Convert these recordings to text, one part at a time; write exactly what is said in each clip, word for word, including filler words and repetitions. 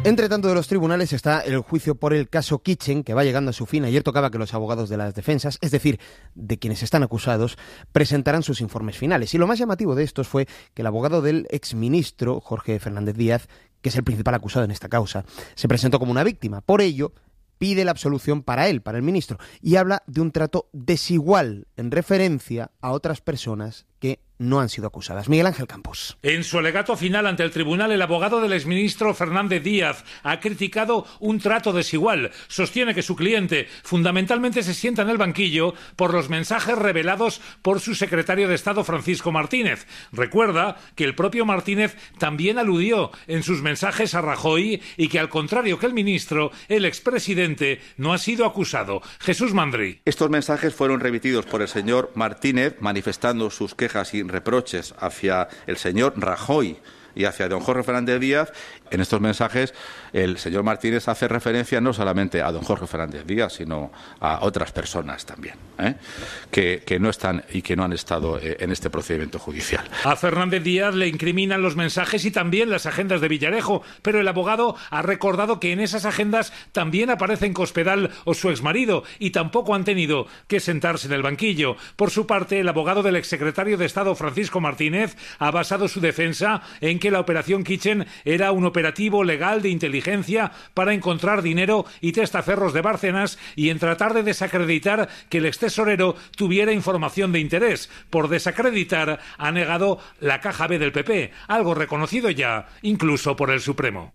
Entre tanto, de los tribunales está el juicio por el caso Kitchen, que va llegando a su fin. Ayer tocaba que los abogados de las defensas, es decir, de quienes están acusados, presentaran sus informes finales. Y lo más llamativo de estos fue que el abogado del exministro, Jorge Fernández Díaz, que es el principal acusado en esta causa, se presentó como una víctima. Por ello, pide la absolución para él, para el ministro, y habla de un trato desigual en referencia a otras personas que no han sido acusadas. Miguel Ángel Campos. En su alegato final ante el tribunal, el abogado del exministro Fernández Díaz ha criticado un trato desigual. Sostiene que su cliente fundamentalmente se sienta en el banquillo por los mensajes revelados por su secretario de Estado, Francisco Martínez. Recuerda que el propio Martínez también aludió en sus mensajes a Rajoy y que, al contrario que el ministro, el expresidente no ha sido acusado. Jesús Mandri. Estos mensajes fueron remitidos por el señor Martínez manifestando sus quejas y reproches hacia el señor Rajoy y hacia don Jorge Fernández Díaz. En estos mensajes el señor Martínez hace referencia no solamente a don Jorge Fernández Díaz, sino a otras personas también, ¿eh? que, que no están y que no han estado eh, en este procedimiento judicial. A Fernández Díaz le incriminan los mensajes y también las agendas de Villarejo, pero el abogado ha recordado que en esas agendas también aparecen Cospedal o su exmarido y tampoco han tenido que sentarse en el banquillo. Por su parte, el abogado del exsecretario de Estado, Francisco Martínez, ha basado su defensa en que la operación Kitchen era un operativo legal de inteligencia para encontrar dinero y testaferros de Bárcenas y en tratar de desacreditar que el extesorero tuviera información de interés. Por desacreditar, ha negado la caja B del P P, algo reconocido ya incluso por el Supremo.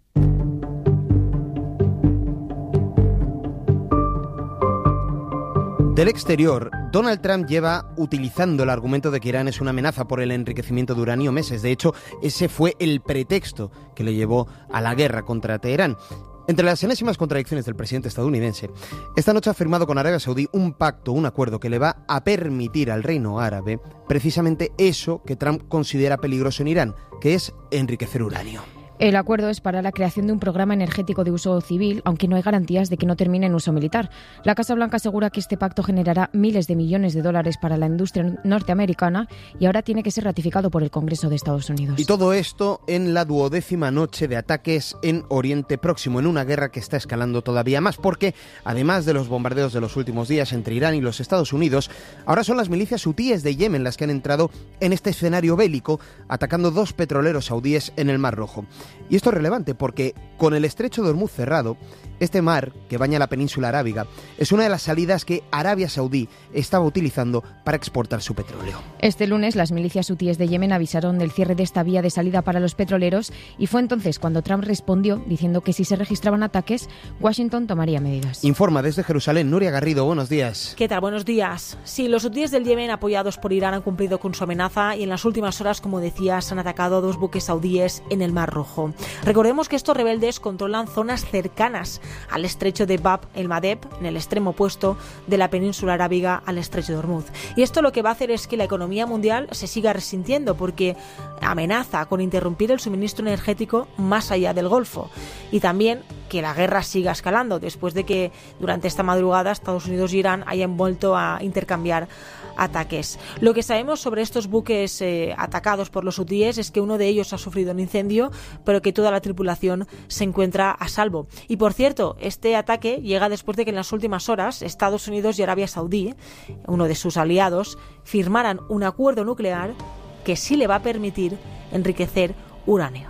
Del exterior, Donald Trump lleva utilizando el argumento de que Irán es una amenaza por el enriquecimiento de uranio meses. De hecho, ese fue el pretexto que le llevó a la guerra contra Teherán. Entre las enésimas contradicciones del presidente estadounidense, esta noche ha firmado con Arabia Saudí un pacto, un acuerdo que le va a permitir al reino árabe precisamente eso que Trump considera peligroso en Irán, que es enriquecer uranio. El acuerdo es para la creación de un programa energético de uso civil, aunque no hay garantías de que no termine en uso militar. La Casa Blanca asegura que este pacto generará miles de millones de dólares para la industria norteamericana y ahora tiene que ser ratificado por el Congreso de Estados Unidos. Y todo esto en la duodécima noche de ataques en Oriente Próximo, en una guerra que está escalando todavía más, porque además de los bombardeos de los últimos días entre Irán y los Estados Unidos, ahora son las milicias hutíes de Yemen las que han entrado en este escenario bélico, atacando dos petroleros saudíes en el Mar Rojo. Y esto es relevante porque con el estrecho de Hormuz cerrado, este mar que baña la península arábiga es una de las salidas que Arabia Saudí estaba utilizando para exportar su petróleo. Este lunes las milicias hutíes de Yemen avisaron del cierre de esta vía de salida para los petroleros y fue entonces cuando Trump respondió diciendo que si se registraban ataques, Washington tomaría medidas. Informa desde Jerusalén Nuria Garrido, buenos días. ¿Qué tal? Buenos días. Sí, los hutíes del Yemen apoyados por Irán han cumplido con su amenaza y en las últimas horas, como decías, han atacado a dos buques saudíes en el Mar Rojo. Recordemos que estos rebeldes controlan zonas cercanas al estrecho de Bab el-Mandeb, en el extremo opuesto de la península arábiga al estrecho de Hormuz. Y esto lo que va a hacer es que la economía mundial se siga resintiendo porque amenaza con interrumpir el suministro energético más allá del Golfo. Y también que la guerra siga escalando después de que durante esta madrugada Estados Unidos y Irán hayan vuelto a intercambiar ataques. Lo que sabemos sobre estos buques eh, atacados por los hutíes es que uno de ellos ha sufrido un incendio, pero que toda la tripulación se encuentra a salvo. Y por cierto, este ataque llega después de que en las últimas horas Estados Unidos y Arabia Saudí, uno de sus aliados, firmaran un acuerdo nuclear que sí le va a permitir enriquecer uranio.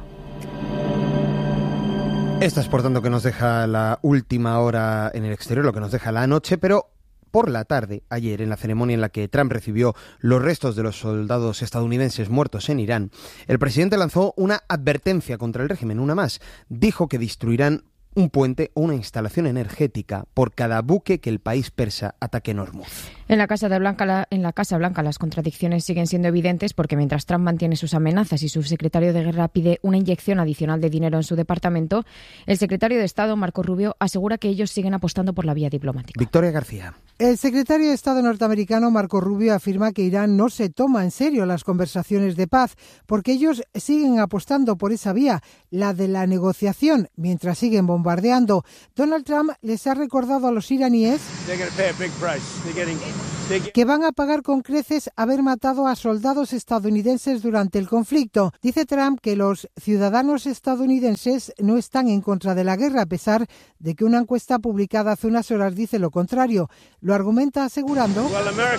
Esta es por tanto que nos deja la última hora en el exterior, lo que nos deja la noche, pero por la tarde, ayer, en la ceremonia en la que Trump recibió los restos de los soldados estadounidenses muertos en Irán, el presidente lanzó una advertencia contra el régimen, una más. Dijo que destruirán un puente o una instalación energética por cada buque que el país persa ataque en Hormuz. En la Casa de Blanca, la, en la Casa Blanca las contradicciones siguen siendo evidentes porque mientras Trump mantiene sus amenazas y su secretario de Guerra pide una inyección adicional de dinero en su departamento, el secretario de Estado, Marco Rubio, asegura que ellos siguen apostando por la vía diplomática. Victoria García. El secretario de Estado norteamericano, Marco Rubio, afirma que Irán no se toma en serio las conversaciones de paz porque ellos siguen apostando por esa vía, la de la negociación, mientras siguen bombardeando. Donald Trump les ha recordado a los iraníes que van a pagar con creces haber matado a soldados estadounidenses durante el conflicto. Dice Trump que los ciudadanos estadounidenses no están en contra de la guerra, a pesar de que una encuesta publicada hace unas horas dice lo contrario. Lo argumenta asegurando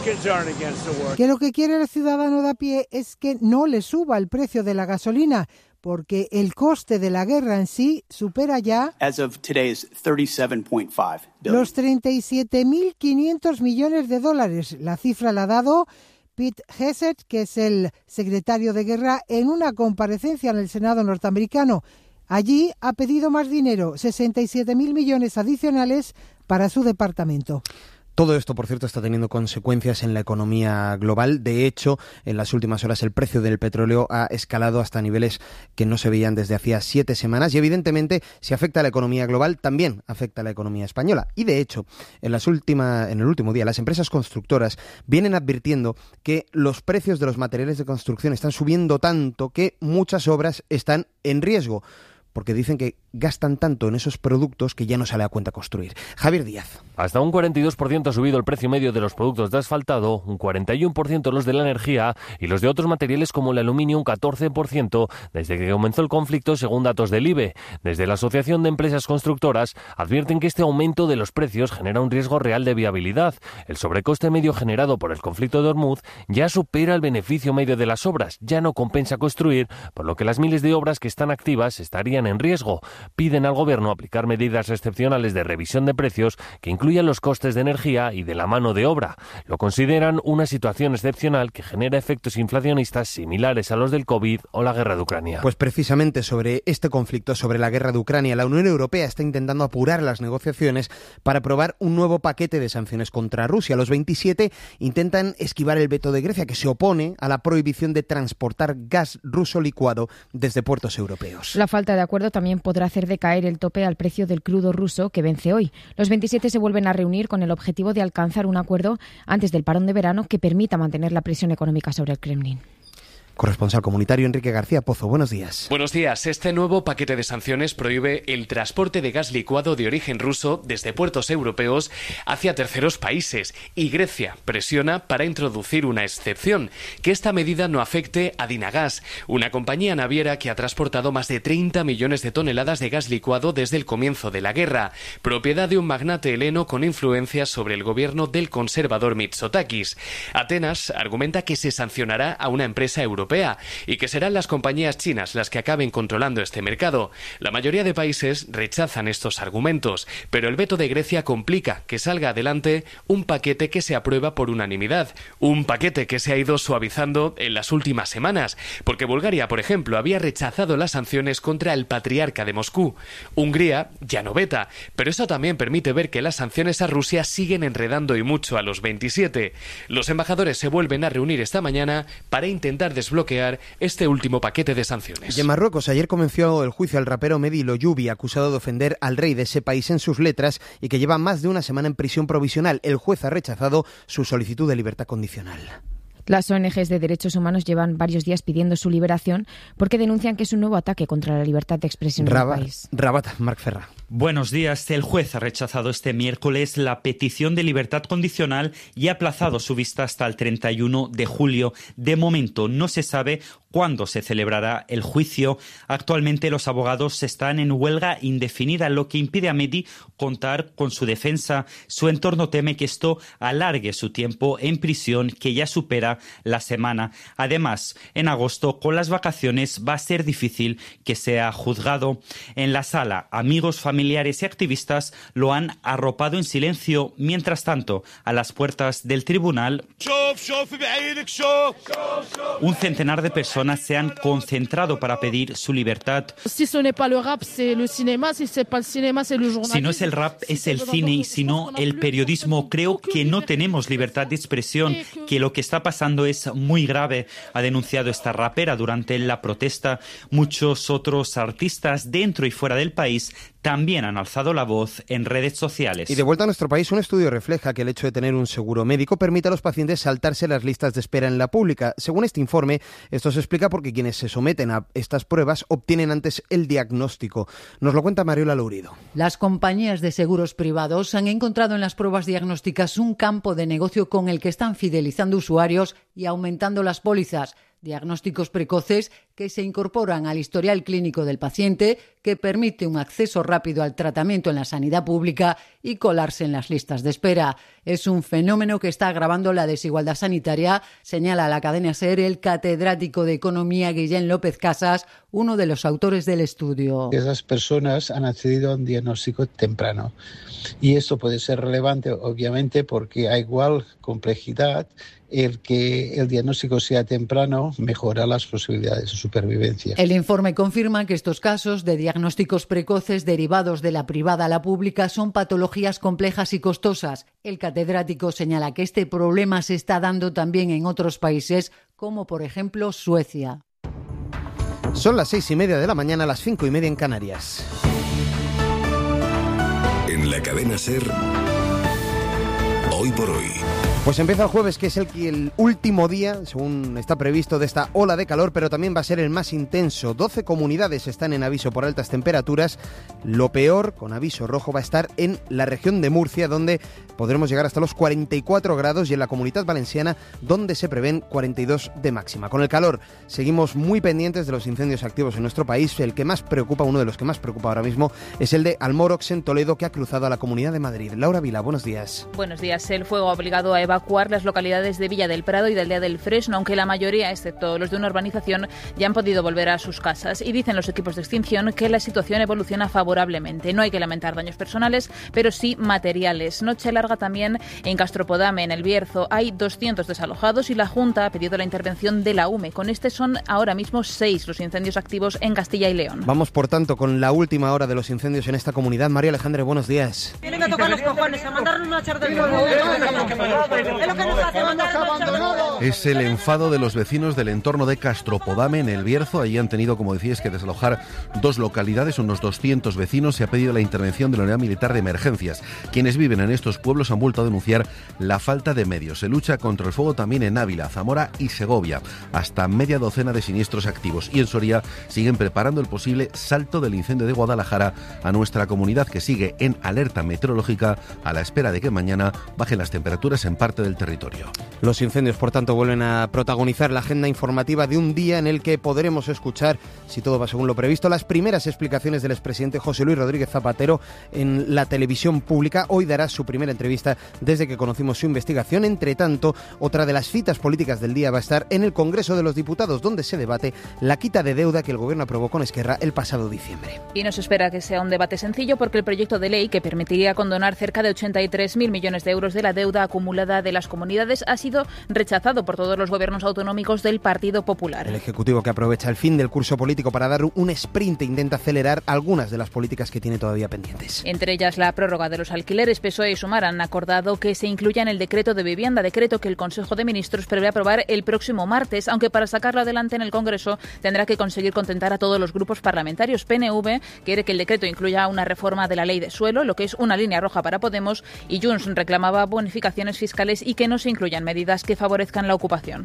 que lo que quiere el ciudadano de a pie es que no le suba el precio de la gasolina, porque el coste de la guerra en sí supera ya As of today's thirty-seven point five billion. los treinta y siete mil quinientos millones de dólares. La cifra la ha dado Pete Hegseth, que es el secretario de Guerra, en una comparecencia en el Senado norteamericano. Allí ha pedido más dinero, sesenta y siete mil millones adicionales para su departamento. Todo esto, por cierto, está teniendo consecuencias en la economía global. De hecho, en las últimas horas el precio del petróleo ha escalado hasta niveles que no se veían desde hacía siete semanas y, evidentemente, si afecta a la economía global, también afecta a la economía española. Y, de hecho, en, las última, en el último día, las empresas constructoras vienen advirtiendo que los precios de los materiales de construcción están subiendo tanto que muchas obras están en riesgo, porque dicen que gastan tanto en esos productos que ya no sale a cuenta construir. Javier Díaz. Hasta un cuarenta y dos por ciento ha subido el precio medio de los productos de asfaltado, un cuarenta y uno por ciento los de la energía y los de otros materiales como el aluminio un catorce por ciento desde que comenzó el conflicto, según datos del I B E. Desde la Asociación de Empresas Constructoras advierten que este aumento de los precios genera un riesgo real de viabilidad. El sobrecoste medio generado por el conflicto de Hormuz ya supera el beneficio medio de las obras, ya no compensa construir, por lo que las miles de obras que están activas estarían en riesgo. Piden al Gobierno aplicar medidas excepcionales de revisión de precios que incluyan los costes de energía y de la mano de obra. Lo consideran una situación excepcional que genera efectos inflacionistas similares a los del COVID o la guerra de Ucrania. Pues precisamente sobre este conflicto, sobre la guerra de Ucrania, la Unión Europea está intentando apurar las negociaciones para aprobar un nuevo paquete de sanciones contra Rusia. Los veintisiete intentan esquivar el veto de Grecia, que se opone a la prohibición de transportar gas ruso licuado desde puertos europeos. La falta de acuerdo también podrá hacer decaer el tope al precio del crudo ruso que vence hoy. Los veintisiete se vuelven a reunir con el objetivo de alcanzar un acuerdo antes del parón de verano que permita mantener la presión económica sobre el Kremlin. Corresponsal comunitario Enrique García Pozo, buenos días. Buenos días. Este nuevo paquete de sanciones prohíbe el transporte de gas licuado de origen ruso desde puertos europeos hacia terceros países y Grecia presiona para introducir una excepción, que esta medida no afecte a Dinagas, una compañía naviera que ha transportado más de treinta millones de toneladas de gas licuado desde el comienzo de la guerra, propiedad de un magnate heleno con influencias sobre el gobierno del conservador Mitsotakis. Atenas argumenta que se sancionará a una empresa europea y que serán las compañías chinas las que acaben controlando este mercado. La mayoría de países rechazan estos argumentos, pero el veto de Grecia complica que salga adelante un paquete que se aprueba por unanimidad, un paquete que se ha ido suavizando en las últimas semanas, porque Bulgaria, por ejemplo, había rechazado las sanciones contra el patriarca de Moscú. Hungría ya no veta, pero eso también permite ver que las sanciones a Rusia siguen enredando y mucho a los veintisiete. Los embajadores se vuelven a reunir esta mañana para intentar desbloquear bloquear este último paquete de sanciones. Y en Marruecos ayer comenzó el juicio al rapero Mehdi Loubi, acusado de ofender al rey de ese país en sus letras y que lleva más de una semana en prisión provisional. El juez ha rechazado su solicitud de libertad condicional. Las O N Ges de derechos humanos llevan varios días pidiendo su liberación porque denuncian que es un nuevo ataque contra la libertad de expresión Rabat, en el país. Rabat, Marc Ferra. Buenos días. El juez ha rechazado este miércoles la petición de libertad condicional y ha aplazado su vista hasta el treinta y uno de julio. De momento no se sabe cuándo se celebrará el juicio. Actualmente los abogados están en huelga indefinida, lo que impide a Mehdi contar con su defensa. Su entorno teme que esto alargue su tiempo en prisión, que ya supera la semana. Además, en agosto, con las vacaciones, va a ser difícil que sea juzgado. En la sala, amigos, familiares y activistas lo han arropado en silencio. Mientras tanto, a las puertas del tribunal, un centenar de personas se han concentrado para pedir su libertad. Si no es el rap, es el cine, y si no, el periodismo. Creo que no tenemos libertad de expresión, que lo que está pasando es muy grave, ha denunciado esta rapera durante la protesta. Muchos otros artistas dentro y fuera del país también también han alzado la voz en redes sociales. Y de vuelta a nuestro país, un estudio refleja que el hecho de tener un seguro médico permite a los pacientes saltarse las listas de espera en la pública. Según este informe, esto se explica porque quienes se someten a estas pruebas obtienen antes el diagnóstico. Nos lo cuenta Mariola Lourido. Las compañías de seguros privados han encontrado en las pruebas diagnósticas un campo de negocio con el que están fidelizando usuarios y aumentando las pólizas. Diagnósticos precoces que se incorporan al historial clínico del paciente, que permite un acceso rápido al tratamiento en la sanidad pública y colarse en las listas de espera. Es un fenómeno que está agravando la desigualdad sanitaria, señala a la cadena SER el catedrático de Economía Guillén López Casas, uno de los autores del estudio. Esas personas han accedido a un diagnóstico temprano y esto puede ser relevante, obviamente, porque a igual complejidad, el que el diagnóstico sea temprano mejora las posibilidades de supervivencia. El informe confirma que estos casos de diagnósticos precoces derivados de la privada a la pública son patologías complejas y costosas. El catedrático señala que este problema se está dando también en otros países, como por ejemplo Suecia. Son las seis y media de la mañana, las cinco y media en Canarias. En la cadena SER, Hoy por Hoy. Pues empieza el jueves, que es el, el último día, según está previsto, de esta ola de calor, pero también va a ser el más intenso. doce comunidades están en aviso por altas temperaturas. Lo peor, con aviso rojo, va a estar en la región de Murcia, donde podremos llegar hasta los cuarenta y cuatro grados, y en la Comunidad Valenciana, donde se prevén cuarenta y dos de máxima. Con el calor, seguimos muy pendientes de los incendios activos en nuestro país. El que más preocupa, uno de los que más preocupa ahora mismo, es el de Almorox, en Toledo, que ha cruzado a la Comunidad de Madrid. Laura Vila, buenos días. Buenos días. El fuego ha obligado a evacuar las localidades de Villa del Prado y de Aldea del Fresno, aunque la mayoría, excepto los de una urbanización, ya han podido volver a sus casas. Y dicen los equipos de extinción que la situación evoluciona favorablemente. No hay que lamentar daños personales, pero sí materiales. Noche larga también en Castropodame, en El Bierzo. Hay doscientos desalojados y la Junta ha pedido la intervención de la U M E. Con este son ahora mismo seis los incendios activos en Castilla y León. Vamos, por tanto, con la última hora de los incendios en esta comunidad. María Alejandra, buenos días. Tienen que tocar los cojones, a mandarnos una charla del fuego. Es el enfado de los vecinos del entorno de Castropodame, en El Bierzo. Allí han tenido, como decíais, que desalojar dos localidades, unos doscientos vecinos. Se ha pedido la intervención de la Unidad Militar de Emergencias. Quienes viven en estos pueblos han vuelto a denunciar la falta de medios. Se lucha contra el fuego también en Ávila, Zamora y Segovia. Hasta media docena de siniestros activos. Y en Soria siguen preparando el posible salto del incendio de Guadalajara a nuestra comunidad, que sigue en alerta meteorológica a la espera de que mañana bajen las temperaturas en parte del territorio. Los incendios, por tanto, vuelven a protagonizar la agenda informativa de un día en el que podremos escuchar, si todo va según lo previsto, las primeras explicaciones del expresidente José Luis Rodríguez Zapatero en la televisión pública. Hoy dará su primera entrevista desde que conocimos su investigación. Entre tanto, otra de las citas políticas del día va a estar en el Congreso de los Diputados, donde se debate la quita de deuda que el Gobierno aprobó con Esquerra el pasado diciembre. Y no se espera que sea un debate sencillo, porque el proyecto de ley que permitiría condonar cerca de ochenta y tres mil millones de euros de la deuda acumulada de las comunidades ha sido rechazado por todos los gobiernos autonómicos del Partido Popular. El Ejecutivo, que aprovecha el fin del curso político para dar un sprint, intenta acelerar algunas de las políticas que tiene todavía pendientes. Entre ellas la prórroga de los alquileres. P S O E y Sumar han acordado que se incluya en el decreto de vivienda, decreto que el Consejo de Ministros prevé aprobar el próximo martes, aunque para sacarlo adelante en el Congreso tendrá que conseguir contentar a todos los grupos parlamentarios. P N V quiere que el decreto incluya una reforma de la ley de suelo, lo que es una línea roja para Podemos, y Junts reclamaba bonificaciones fiscales y que no se incluyan medidas que favorezcan la ocupación.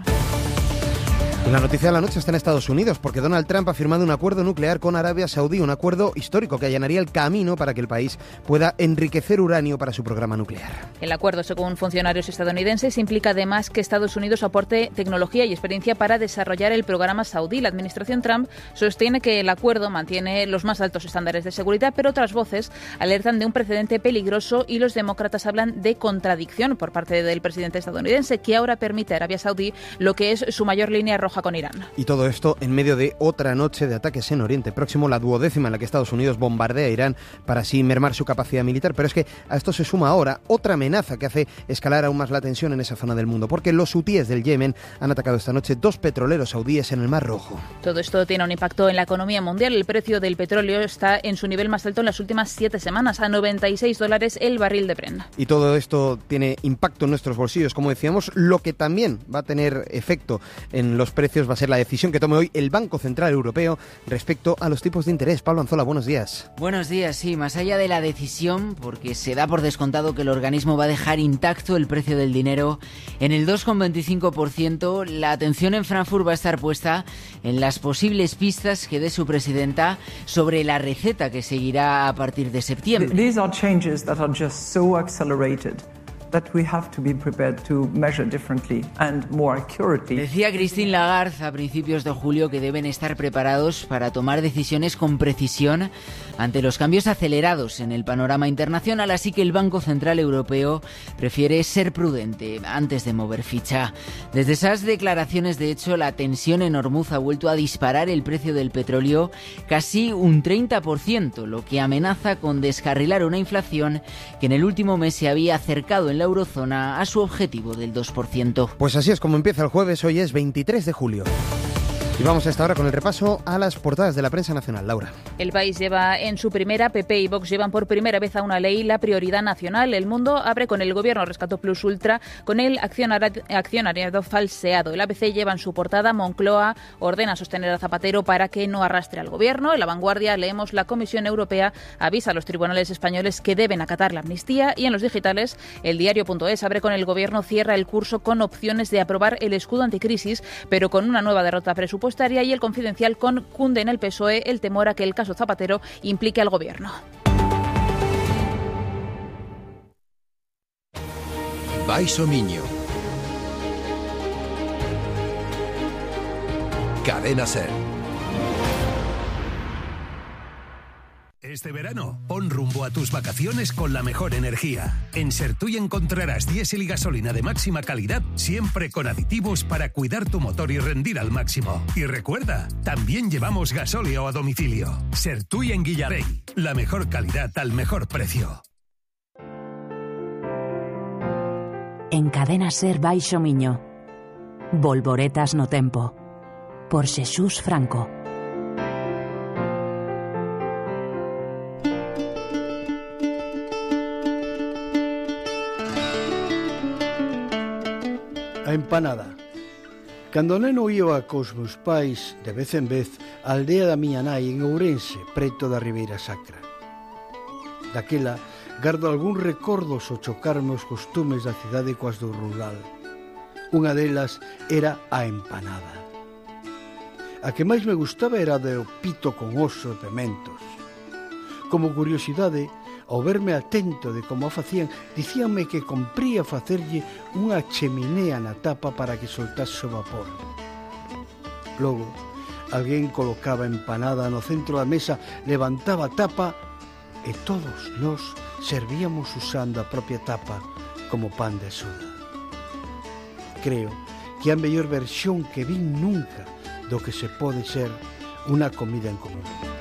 La noticia de la noche está en Estados Unidos, porque Donald Trump ha firmado un acuerdo nuclear con Arabia Saudí, un acuerdo histórico que allanaría el camino para que el país pueda enriquecer uranio para su programa nuclear. El acuerdo, según funcionarios estadounidenses, implica además que Estados Unidos aporte tecnología y experiencia para desarrollar el programa saudí. La administración Trump sostiene que el acuerdo mantiene los más altos estándares de seguridad, pero otras voces alertan de un precedente peligroso y los demócratas hablan de contradicción por parte del presidente estadounidense, que ahora permite a Arabia Saudí lo que es su mayor línea roja con Irán. Y todo esto en medio de otra noche de ataques en Oriente Próximo, la duodécima en la que Estados Unidos bombardea a Irán para así mermar su capacidad militar. Pero es que a esto se suma ahora otra amenaza que hace escalar aún más la tensión en esa zona del mundo, porque los hutíes del Yemen han atacado esta noche dos petroleros saudíes en el Mar Rojo. Todo esto tiene un impacto en la economía mundial. El precio del petróleo está en su nivel más alto en las últimas siete semanas, a noventa y seis dólares el barril de Brent. Y todo esto tiene impacto en nuestros bolsillos, como decíamos, lo que también va a tener efecto en los precios precios va a ser la decisión que tome hoy el Banco Central Europeo respecto a los tipos de interés. Pablo Anzola, buenos días. Buenos días, sí, más allá de la decisión, porque se da por descontado que el organismo va a dejar intacto el precio del dinero en el dos coma veinticinco por ciento, la atención en Frankfurt va a estar puesta en las posibles pistas que dé su presidenta sobre la receta que seguirá a partir de septiembre. These are changes that are just so accelerated that we have to be prepared to measure differently and more accurately. Decía Christine Lagarde a principios de julio que deben estar preparados para tomar decisiones con precisión ante los cambios acelerados en el panorama internacional, así que el Banco Central Europeo prefiere ser prudente antes de mover ficha. Desde esas declaraciones, de hecho, la tensión en Hormuz ha vuelto a disparar el precio del petróleo casi un treinta por ciento, lo que amenaza con descarrilar una inflación que en el último mes se había acercado en la eurozona a su objetivo del dos por ciento. Pues así es como empieza el jueves, hoy es veintitrés de julio. Y vamos a esta hora con el repaso a las portadas de la prensa nacional. Laura. El País lleva en su primera, P P y Vox llevan por primera vez a una ley la prioridad nacional. El Mundo abre con el Gobierno rescató Plus Ultra con el accionariado falseado. El A B C lleva en su portada Moncloa ordena sostener a Zapatero para que no arrastre al Gobierno. En La Vanguardia leemos la Comisión Europea avisa a los tribunales españoles que deben acatar la amnistía. Y en los digitales, el diario.es abre con el Gobierno cierra el curso con opciones de aprobar el escudo anticrisis, pero con una nueva derrota presupuestaria. Y el Confidencial con cunde en el P S O E el temor a que el caso Zapatero implique al Gobierno. Baixo Miño. Cadena Ser. Este verano, pon rumbo a tus vacaciones con la mejor energía. En Sertuy encontrarás diésel y gasolina de máxima calidad, siempre con aditivos para cuidar tu motor y rendir al máximo. Y recuerda, también llevamos gasóleo a domicilio. Sertuy en Guillarey, la mejor calidad al mejor precio. En Cadena Ser Baixo Miño. Volvoretas no tempo. Por Xesús Franco. A empanada. Cando neno iba cos meus pais, de vez en vez, a aldea da miña nai en Ourense, preto da Ribeira Sacra. Daquela, gardo algún recordos ao chocarme os costumes da cidade coas do rural. Unha delas era a empanada. A que máis me gustaba era a do pito con oso e pementos. Como curiosidade, ao verme atento de como a facían, dicíanme que compría facerlle unha cheminea na tapa para que soltase o vapor. Logo, alguén colocaba empanada no centro da mesa, levantaba a tapa e todos nós servíamos usando a propia tapa como pan de soda. Creo que é a mellor versión que vin nunca do que se pode ser unha comida en común.